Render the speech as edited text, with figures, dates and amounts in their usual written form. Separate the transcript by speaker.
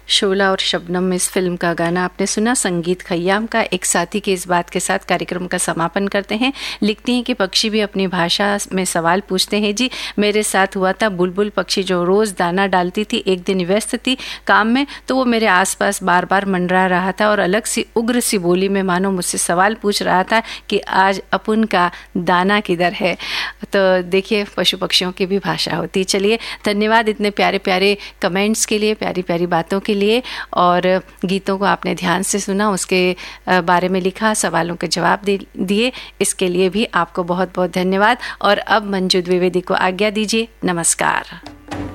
Speaker 1: शोला और शबनम इस फिल्म का गाना आपने सुना, संगीत खय्याम का। एक साथी के इस बात के साथ कार्यक्रम का समापन करते हैं। लिखती हैं कि पक्षी भी अपनी भाषा में सवाल पूछते हैं। जी, मेरे साथ हुआ था। बुलबुल पक्षी जो रोज़ दाना डालती थी, एक दिन व्यस्त थी काम में, तो वो मेरे आसपास बार बार मंडरा रहा था और अलग सी उग्र सी बोली में मानो मुझसे सवाल पूछ रहा था कि आज अपुन का दाना किधर है। तो देखिए, पशु पक्षियों की भी भाषा होती है। चलिए, धन्यवाद इतने प्यारे प्यारे कमेंट्स के लिए, प्यारी प्यारी बातों के लिए। और गीतों को आपने ध्यान से सुना, उसके बारे में लिखा, सवालों के जवाब दिए, इसके लिए भी आपको बहुत बहुत धन्यवाद। और अब मंजू द्विवेदी को आज्ञा दीजिए। नमस्कार।